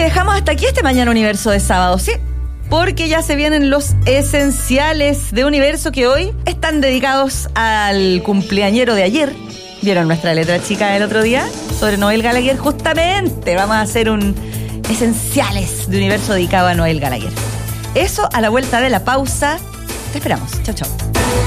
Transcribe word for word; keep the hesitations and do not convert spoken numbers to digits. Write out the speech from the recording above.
dejamos hasta aquí este Mañana Universo de sábado, ¿sí? Porque ya se vienen los esenciales de Universo que hoy están dedicados al cumpleañero de ayer. ¿Vieron nuestra letra chica del otro día? Sobre Noel Gallagher. Justamente vamos a hacer un esenciales de Universo dedicado a Noel Gallagher. Eso a la vuelta de la pausa. Te esperamos. Chao, chao.